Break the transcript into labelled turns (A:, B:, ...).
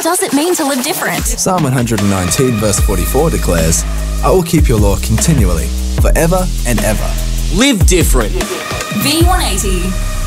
A: does it mean to live different?
B: Psalm 119 verse 44 declares, I will keep your law continually, forever and ever.
C: Live different.
A: V180.